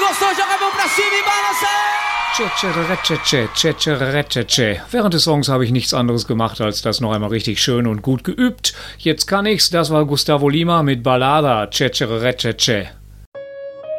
Gostou, joga a mão pra cima e balança! Während des Songs habe ich nichts anderes gemacht, als das noch einmal richtig schön und gut geübt. Jetzt kann ich's. Das war Gustavo Lima mit Ballada.